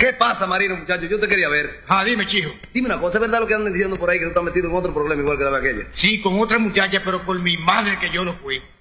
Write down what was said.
¿Qué pasa, Marino, muchacho? Yo te quería ver. Ah, dime, chico. Dime una cosa, ¿es verdad lo que andan diciendo por ahí que tú estás metido en otro problema igual que la de aquella? Sí, con otra muchacha, pero por mi madre que yo no fui.